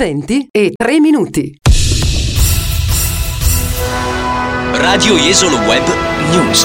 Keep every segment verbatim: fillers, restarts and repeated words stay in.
venti e tre minuti. Radio Jesolo Web News.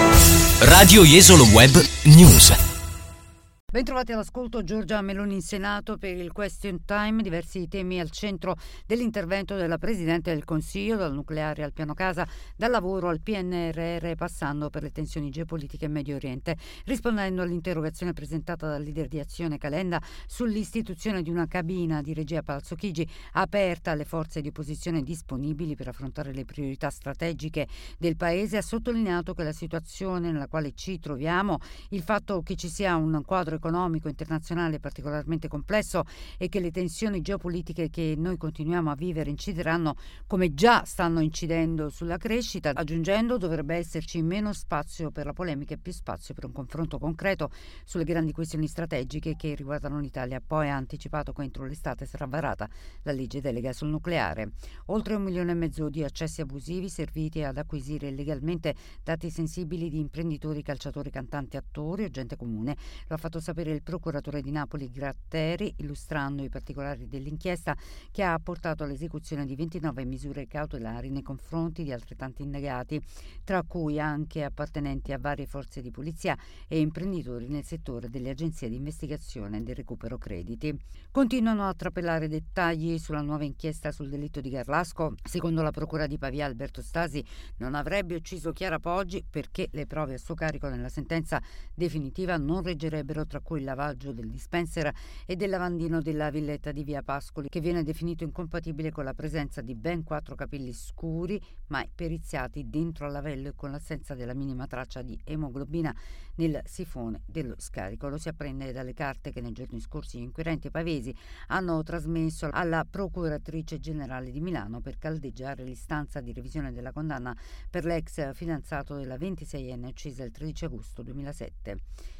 Radio Jesolo Web News. Bentrovati all'ascolto. Giorgia Meloni in Senato per il Question Time, diversi temi al centro dell'intervento della Presidente del Consiglio, dal nucleare al piano casa, dal lavoro al P N R R, passando per le tensioni geopolitiche in Medio Oriente. Rispondendo all'interrogazione presentata dal leader di Azione Calenda sull'istituzione di una cabina di regia a Palazzo Chigi, aperta alle forze di opposizione disponibili per affrontare le priorità strategiche del Paese, ha sottolineato che la situazione nella quale ci troviamo, il fatto che ci sia un quadro economico internazionale particolarmente complesso e che le tensioni geopolitiche che noi continuiamo a vivere incideranno, come già stanno incidendo, sulla crescita, aggiungendo dovrebbe esserci meno spazio per la polemica e più spazio per un confronto concreto sulle grandi questioni strategiche che riguardano l'Italia. Poi ha anticipato che entro l'estate sarà varata la legge delega sul nucleare. Oltre un milione e mezzo di accessi abusivi serviti ad acquisire illegalmente dati sensibili di imprenditori, calciatori, cantanti, attori o gente comune. Lo ha fatto sapere il procuratore di Napoli Gratteri, illustrando i particolari dell'inchiesta che ha portato all'esecuzione di ventinove misure cautelari nei confronti di altrettanti indagati, tra cui anche appartenenti a varie forze di polizia e imprenditori nel settore delle agenzie di investigazione e del recupero crediti. Continuano a trapelare dettagli sulla nuova inchiesta sul delitto di Garlasco. Secondo la procura di Pavia, Alberto Stasi non avrebbe ucciso Chiara Poggi perché le prove a suo carico nella sentenza definitiva non reggerebbero, tra cui il lavaggio del dispenser e del lavandino della villetta di via Pascoli, che viene definito incompatibile con la presenza di ben quattro capelli scuri mai periziati dentro al lavello e con l'assenza della minima traccia di emoglobina nel sifone dello scarico. Lo si apprende dalle carte che nei giorni scorsi gli inquirenti pavesi hanno trasmesso alla procuratrice generale di Milano per caldeggiare l'istanza di revisione della condanna per l'ex fidanzato della ventiseienne uccisa il tredici agosto duemilasette.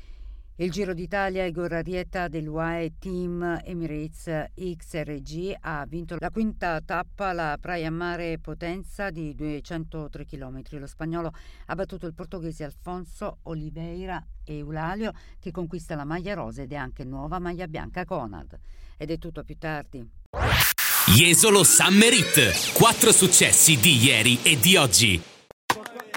Il Giro d'Italia, Igor Arrieta dell'U A E Team Emirates X R G ha vinto la quinta tappa, la Praia Mare Potenza di duecentotre chilometri. Lo spagnolo ha battuto il portoghese Alfonso Oliveira e Eulalio, che conquista la maglia rosa ed è anche nuova maglia bianca Conad. Ed è tutto, a più tardi. Jesolo Summer Hit. Quattro successi di ieri e di oggi.